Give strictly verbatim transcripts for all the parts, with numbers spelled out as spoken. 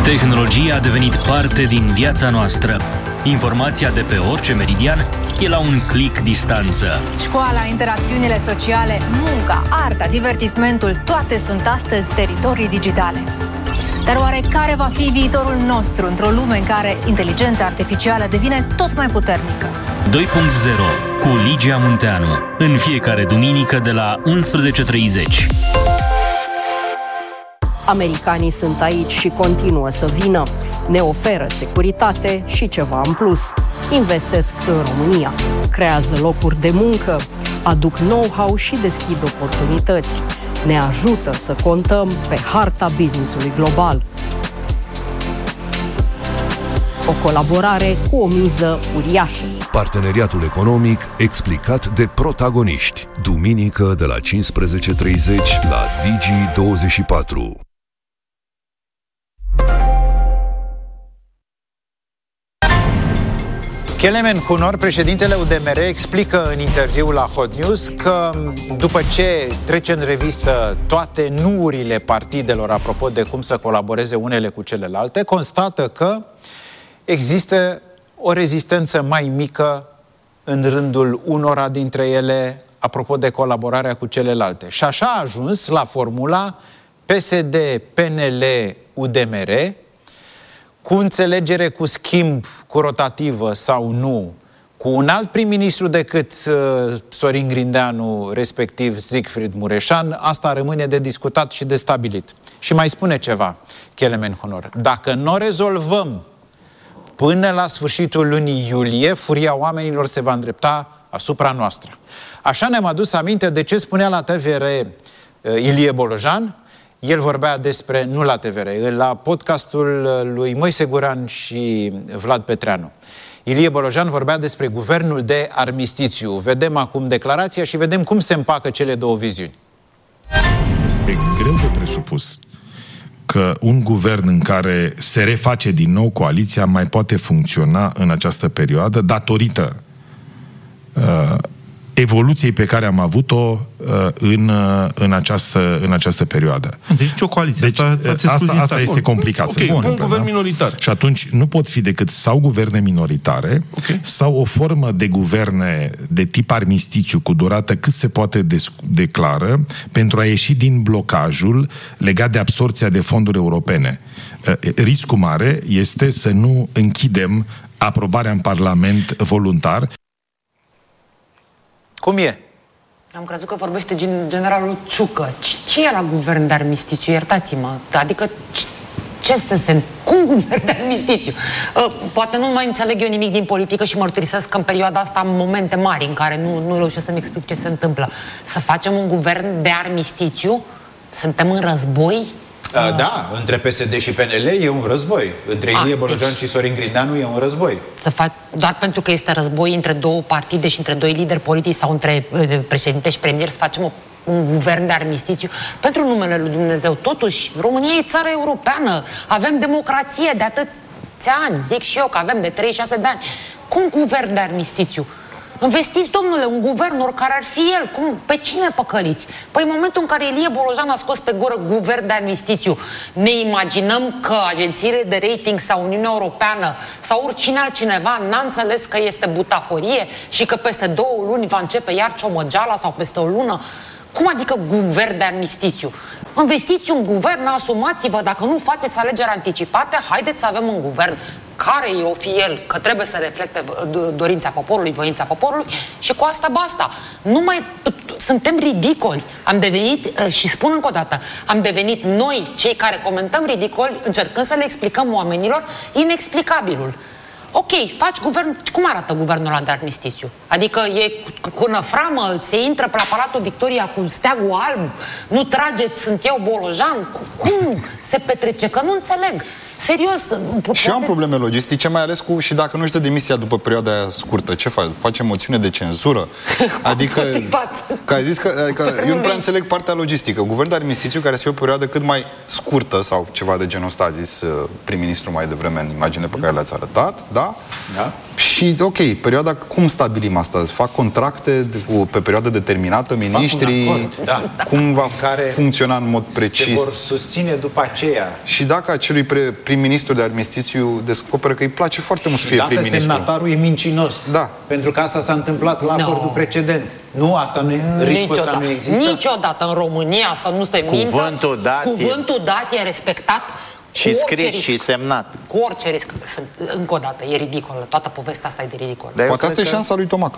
Tehnologia a devenit parte din viața noastră. Informația de pe orice meridian e la un click distanță. Școala, interacțiunile sociale, munca, arta, divertismentul, toate sunt astăzi teritorii digitale. Dar oare care va fi viitorul nostru într-o lume în care inteligența artificială devine tot mai puternică? doi punct zero cu Ligia Munteanu. În fiecare duminică de la unsprezece și treizeci. Americanii sunt aici și continuă să vină. Ne oferă securitate și ceva în plus. Investesc în România, creează locuri de muncă, aduc know-how și deschid oportunități. Ne ajută să contăm pe harta business-ului global. O colaborare cu o miză uriașă. Parteneriatul economic explicat de protagoniști. Duminică de la cincisprezece și treizeci la Digi douăzeci și patru. Kelemen Hunor, președintele U D M R, explică în interviul la Hot News că după ce trece în revistă toate nuurile partidelor apropo de cum să colaboreze unele cu celelalte, constată că există o rezistență mai mică în rândul unora dintre ele apropo de colaborarea cu celelalte. Și așa a ajuns la formula P S D, P N L, U D M R, cu înțelegere, cu schimb, cu rotativă sau nu, cu un alt prim-ministru decât uh, Sorin Grindeanu, respectiv Siegfried Mureșan, asta rămâne de discutat și de stabilit. Și mai spune ceva, Kelemen Hunor. Dacă nu o rezolvăm până la sfârșitul lunii iulie, furia oamenilor se va îndrepta asupra noastră. Așa ne-am adus aminte de ce spunea la T V R uh, Ilie Bolojan. El vorbea despre, nu la T V R, la podcastul lui Moise Guran și Vlad Petreanu. Ilie Bolojan vorbea despre guvernul de armistițiu. Vedem acum declarația și vedem cum se împacă cele două viziuni. E greu de presupus că un guvern în care se reface din nou coaliția mai poate funcționa în această perioadă datorită uh, evoluției pe care am avut-o uh, în, uh, în, această, în această perioadă. Deci o coaliție. Deci, asta asta, asta este complicat okay, să se un guvern minoritar. Și atunci nu pot fi decât sau guverne minoritare, okay, sau o formă de guverne de tip armistițiu cu durată cât se poate declară pentru a ieși din blocajul legat de absorpția de fonduri europene. Uh, riscul mare este să nu închidem aprobarea în Parlament voluntar. Cum e? Am crezut că vorbește generalul Ciucă. Ce e la guvern de armistițiu? Iertați-mă. Adică ce să se... Cum guvern de armistițiu? Poate nu mai înțeleg eu nimic din politică și mărturisesc că în perioada asta am momente mari în care nu, nu reușesc să-mi explic ce se întâmplă. Să facem un guvern de armistițiu? Suntem în război? A, da, între P S D și P N L e un război. Între Ilie Bolojan deci, și Sorin Grindeanu e un război. Să fac, doar pentru că este război între două partide și între doi lideri politici sau între uh, președinte și premier, să facem o, un guvern de armistițiu pentru numele lui Dumnezeu. Totuși, România e țară europeană. Avem democrație de atâția ani. Zic și eu că avem de treizeci și șase de ani. Cum guvern de armistițiu? Investiți, domnule, un guvern, oricare ar fi el. Cum? Pe cine păcăliți? Păi în momentul în care Ilie Bolojan a scos pe gură guvern de armistițiu, ne imaginăm că agențiile de rating sau Uniunea Europeană sau oricine altcineva n-a înțeles că este butaforie și că peste două luni va începe iar ciomăgeala sau peste o lună? Cum adică guvern de armistițiu? Investiți un guvern, asumați-vă, dacă nu faceți alegeri anticipate, haideți să avem un guvern care e o fi el, că trebuie să reflecte dorința poporului, voința poporului și cu asta basta. Nu mai suntem ridicoli. Am devenit, și spun încă o dată, am devenit noi, cei care comentăm ridicoli, încercând să le explicăm oamenilor inexplicabilul. Ok, faci guvern, cum arată guvernul ăla de armistițiu? Adică e cu, cu năframă, se intră pe la Palatul Victoria cu steagul alb, nu trageți, sunt eu Bolojan? Cum se petrece? Că nu înțeleg. Serios. Și am probleme logistice, mai ales cu, și dacă nu-și dă demisia după perioada aia scurtă, ce faci? Face moțiune de cenzură? Adică, că ai zis că, adică eu nu prea înțeleg partea logistică. Guvern de armistițiu care să fie o perioadă cât mai scurtă sau ceva de genul ăsta, a zis prim-ministru mai devreme în imagine pe care le-ați arătat, da? Da. Și, ok, perioada, cum stabilim asta? Fac contracte cu, pe perioadă determinată, miniștrii? Da. Cum va care funcționa în mod precis? Se vor susține după aceea. Și dacă acelui prim-ministru de armistițiu descoperă că îi place foarte mult să fie prim-ministru. Și dacă semnatarul e mincinos. Da. Pentru că asta s-a întâmplat la acordul no. precedent. Nu, asta nu, riscul ăsta nu există? Niciodată în România să nu se mintă. Cuvântul dat, Cuvântul dat e respectat. Și scris risc, și semnat. Cu orice risc. Încă o dată, e ridicol. Toată povestea asta e de ridicol. Dar poate asta e șansa lui Tomac.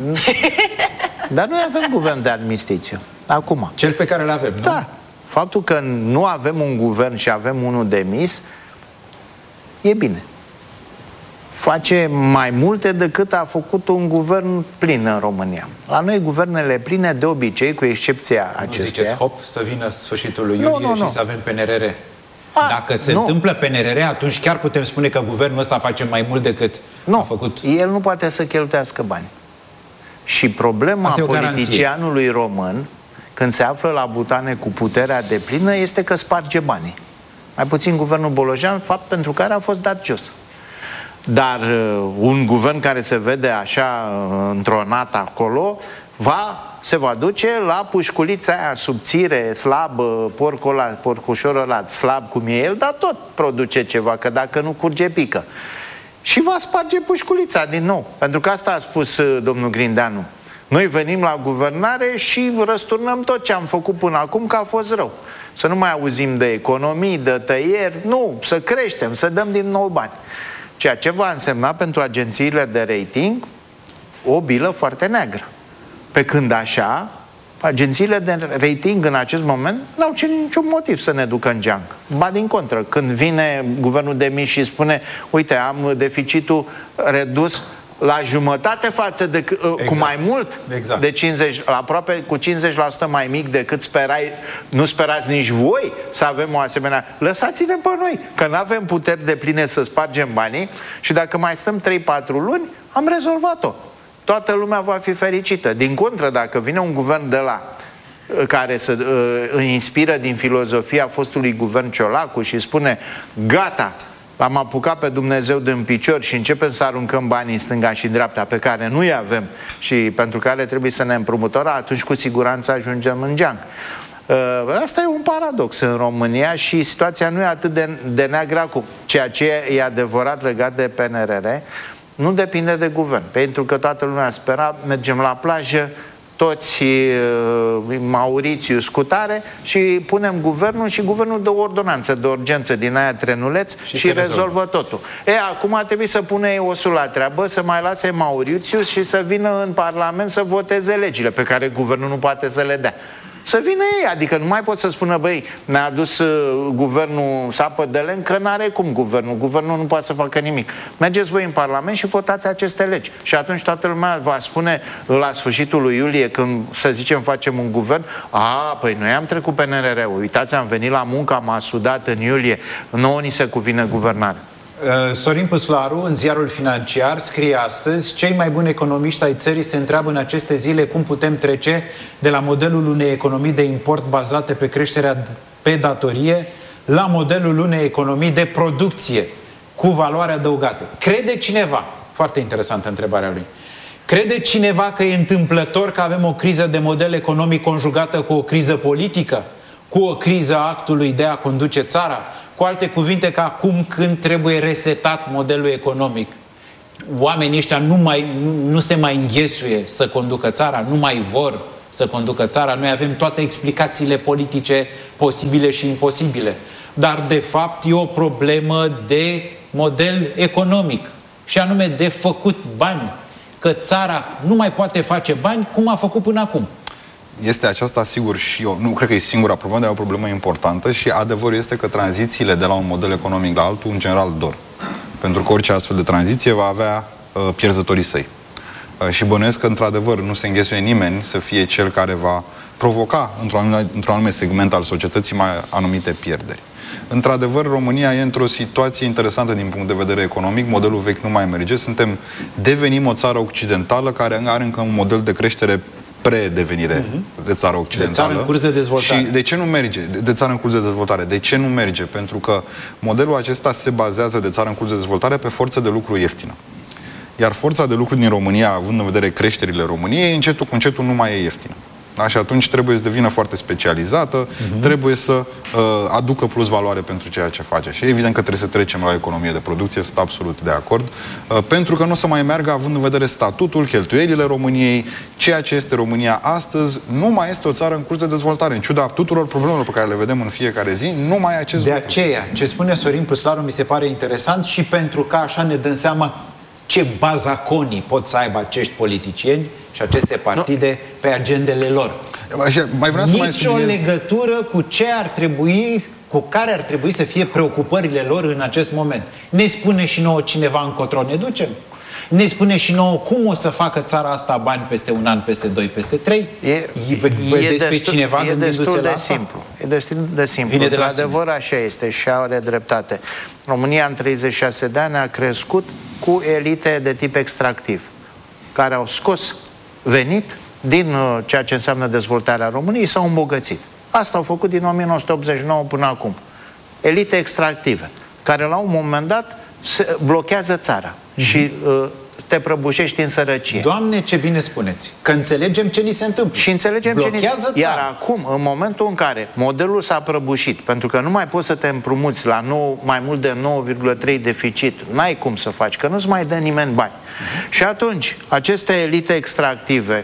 Dar noi avem guvern de armistițiu. Acum. Cel pe care îl avem, nu? Da. Faptul că nu avem un guvern și avem unul demis e bine. Face mai multe decât a făcut un guvern plin în România. La noi guvernele pline, de obicei, cu excepția acestuia... Nu ziceți, hop, să vină sfârșitul lui iulie nu, nu, și nu. să avem P N R R? A, Dacă se nu. întâmplă P N R R, atunci chiar putem spune că guvernul ăsta face mai mult decât nu. a făcut. El nu poate să cheltuiască bani. Și problema politicianului român, când se află la butane cu puterea deplină, este că sparge banii. Mai puțin guvernul Bolojan, fapt pentru care a fost dat jos. Dar uh, un guvern care se vede așa uh, întronat acolo, va, se va duce la pușculița aia subțire, slab, porcul ăla, porcușorul ăla slab cum e el, dar tot produce ceva, că dacă nu curge, pică. Și va sparge pușculița din nou. Pentru că asta a spus uh, domnul Grindeanu. Noi venim la guvernare și răsturnăm tot ce am făcut până acum, că a fost rău. Să nu mai auzim de economii, de tăieri, nu, să creștem, să dăm din nou bani. Ceea ce va însemna pentru agențiile de rating o bilă foarte neagră. Pe când așa, agențiile de rating în acest moment n-au niciun motiv să ne ducă în geancă. Ba din contră, când vine guvernul demis și spune, uite, am deficitul redus la jumătate față de, exact. cu mai mult exact. de cincizeci, aproape cu cincizeci la sută mai mic decât sperai, nu sperați nici voi să avem o asemenea. Lăsați-ne pe noi, că nu avem puteri de pline să spargem banii și dacă mai stăm trei patru luni, am rezolvat-o. Toată lumea va fi fericită. Din contră, dacă vine un guvern de la care să uh, inspiră din filozofia fostului guvern Ciolacu și spune, gata, l-am apucat pe Dumnezeu din picior și începem să aruncăm banii în stânga și în dreapta pe care nu-i avem și pentru care trebuie să ne împrumutăm, atunci cu siguranță ajungem în geanc. Asta e un paradox în România și situația nu e atât de, de neagră acum. Ceea ce e adevărat legat de P N R R nu depinde de guvern, pentru că toată lumea spera, mergem la plajă, toți uh, Maurițiu scutare și punem guvernul și guvernul dă o ordonanță de urgență din aia trenuleț și, și rezolvă. rezolvă totul. E, acum ar trebui să pune osul la treabă, să mai lase Maurițiu și să vină în Parlament să voteze legile pe care guvernul nu poate să le dea. Să vină ei, adică nu mai pot să spună, băi, ne-a adus uh, guvernul sapă de len, că n-are cum guvernul, guvernul nu poate să facă nimic. Mergeți voi în Parlament și votați aceste legi. Și atunci toată lumea va spune la sfârșitul lui iulie, când, să zicem, facem un guvern, a, păi noi am trecut P N R R-ul, uitați, am venit la muncă, am asudat în iulie, nouă ni se cuvine guvernare. Sorin Păslaru, în Ziarul Financiar, scrie astăzi: cei mai buni economiști ai țării se întreabă în aceste zile cum putem trece de la modelul unei economii de import bazate pe creșterea pe datorie la modelul unei economii de producție cu valoare adăugată. Crede cineva, foarte interesantă întrebarea lui, crede cineva că e întâmplător că avem o criză de model economic conjugată cu o criză politică? Cu o criză a actului de a conduce țara? Cu alte cuvinte, că acum când trebuie resetat modelul economic, oamenii ăștia nu, mai, nu, nu se mai înghesuie să conducă țara, nu mai vor să conducă țara. Noi avem toate explicațiile politice posibile și imposibile. Dar, de fapt, e o problemă de model economic. Și anume de făcut bani. Că țara nu mai poate face bani cum a făcut până acum. Este aceasta, sigur, și eu nu cred că e singura problemă, dar e o problemă importantă și adevărul este că tranzițiile de la un model economic la altul, în general, dor. Pentru că orice astfel de tranziție va avea uh, pierzătorii săi. Uh, și bănuiesc că, într-adevăr, nu se înghesuie nimeni să fie cel care va provoca, într-un anume, într-un anume segment al societății, mai anumite pierderi. Într-adevăr, România e într-o situație interesantă din punct de vedere economic, modelul vechi nu mai merge, suntem, devenim o țară occidentală care are încă un model de creștere pre-devenire mm-hmm. de țară occidentală. De țară în curs de dezvoltare. Și de ce nu merge? De, de țară în curs de dezvoltare. De ce nu merge? Pentru că modelul acesta se bazează, de țară în curs de dezvoltare, pe forță de lucru ieftină. iar forța de lucru din România, având în vedere creșterile României, încetul cu încetul nu mai e ieftină. Da? Și atunci trebuie să devină foarte specializată, uh-huh. trebuie să uh, aducă plus valoare pentru ceea ce face. Și evident că trebuie să trecem la o economie de producție, sunt absolut de acord, uh, pentru că nu o să mai meargă având în vedere statutul, cheltuielile României, ceea ce este România astăzi, nu mai este o țară în curs de dezvoltare. În ciuda tuturor problemelor pe care le vedem în fiecare zi, nu mai e acest De lucru. aceea, ce spune Sorin Păslaru mi se pare interesant și pentru că așa ne dăm seama ce bazaconii pot să aibă acești politicieni și aceste partide nu. pe agendele lor. Așa, mai vreau să mai Nici o legătură cu ce ar trebui, cu care ar trebui să fie preocupările lor în acest moment. Ne spune și nouă cineva încotro ne ducem? Ne spune și nouă cum o să facă țara asta bani peste un an, peste doi, peste trei? E, e, Vedeți pe cineva e destul de asta? simplu. E destul de simplu. Vine de la adevăr, așa este și are dreptate. România în treizeci și șase de ani a crescut cu elite de tip extractiv, care au scos venit din uh, ceea ce înseamnă dezvoltarea României, s-au îmbogățit. Asta au făcut din o mie nouă sute optzeci și nouă până acum. Elite extractive, care la un moment dat se blochează țara mm-hmm. și uh, te prăbușești în sărăcie. Doamne, ce bine spuneți! Că înțelegem ce ni se întâmplă. Și înțelegem blochează ce ni se... țara. Iar acum, în momentul în care modelul s-a prăbușit, pentru că nu mai poți să te împrumuți la nouă, mai mult de nouă virgulă trei deficit, n-ai cum să faci, că nu-ți mai dă nimeni bani. Mm-hmm. Și atunci, aceste elite extractive,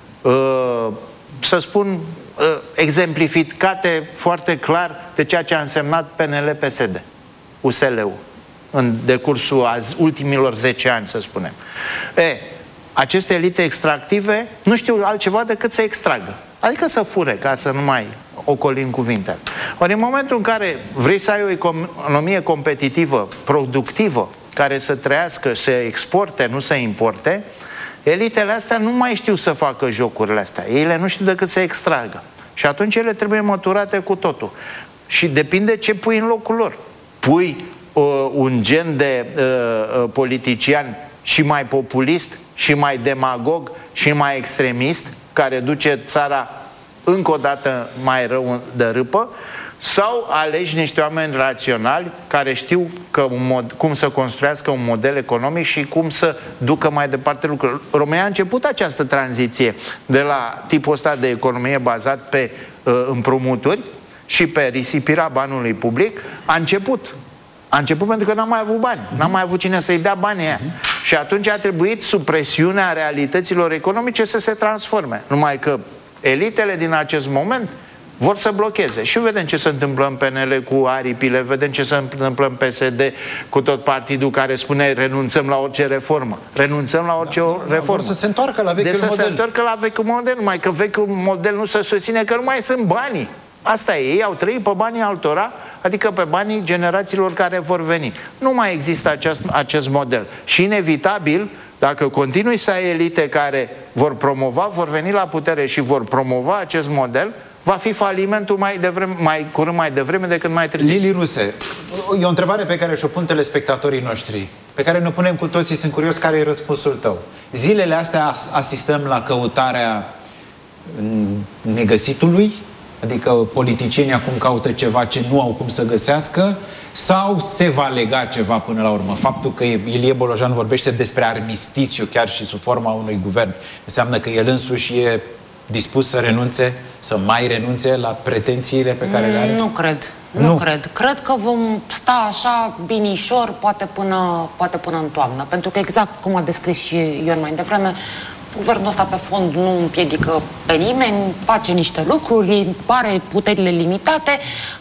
uh, să spun, uh, exemplificate foarte clar de ceea ce a însemnat P N L P S D, U S L-ul, în decursul azi, ultimilor zece ani, să spunem. E, aceste elite extractive nu știu altceva decât să extragă. Adică să fure, ca să nu mai ocolim cuvintele. Ori în momentul în care vrei să ai o economie competitivă, productivă, care să trăiască, să exporte, nu să importe, elitele astea nu mai știu să facă jocurile astea. Ele nu știu decât să extragă. Și atunci ele trebuie măturate cu totul. Și depinde ce pui în locul lor. Pui uh, un gen de uh, politician și mai populist, și mai demagog, și mai extremist, care duce țara încă o dată mai rău de râpă, sau alegi niște oameni raționali care știu că un mod, cum să construiască un model economic și cum să ducă mai departe lucrurile. România a început această tranziție de la tipul ăsta de economie bazat pe uh, împrumuturi și pe risipirea banului public. A început. A început pentru că n-a mai avut bani. N-a mai avut cine să-i dea banii aia. Și atunci a trebuit, sub presiunea realităților economice, să se transforme. Numai că elitele din acest moment vor să blocheze. Și vedem ce se întâmplă în P N L cu aripile, vedem ce se întâmplă în P S D cu tot partidul care spune renunțăm la orice reformă. Renunțăm la orice da, reformă. Vor să se întoarcă la vechiul de să model. se întoarcă la vechiul model, numai că vechiul model nu se susține că nu mai sunt banii. Asta e, ei au trăit pe banii altora, adică pe banii generațiilor care vor veni. Nu mai există acest, acest model. Și inevitabil, dacă continui să ai elite care vor promova, vor veni la putere și vor promova acest model, va fi falimentul mai, devreme, mai curând mai devreme decât mai târziu. Lili Ruse, e o întrebare pe care și-o pun telespectatorii noștri, pe care ne punem cu toții, sunt curios care e răspunsul tău. Zilele astea asistăm la căutarea negăsitului? Adică politicienii acum caută ceva ce nu au cum să găsească, sau se va lega ceva până la urmă? Faptul că Ilie Bolojan vorbește despre armistițiu chiar și sub forma unui guvern înseamnă că el însuși e dispus să renunțe, să mai renunțe la pretențiile pe care le are? Nu cred. Nu, nu cred. Cred că vom sta așa binișor poate până, poate până în toamnă. Pentru că exact cum a descris și Ion mai devreme, guvernul ăsta pe fond nu împiedică pe nimeni, face niște lucruri, are puterile limitate,